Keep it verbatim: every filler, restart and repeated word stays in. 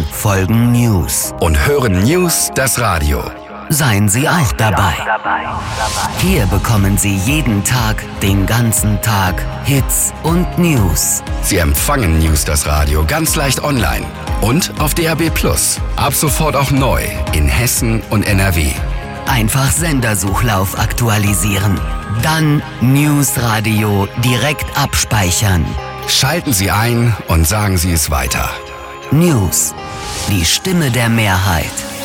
folgen News. Und hören News das Radio. Seien Sie auch dabei. Hier bekommen Sie jeden Tag, den ganzen Tag, Hits und News. Sie empfangen News das Radio ganz leicht online und auf D A B plus. Ab sofort auch neu in Hessen und N R W. Einfach Sendersuchlauf aktualisieren. Dann News Radio direkt abspeichern. Schalten Sie ein und sagen Sie es weiter. News. Die Stimme der Mehrheit.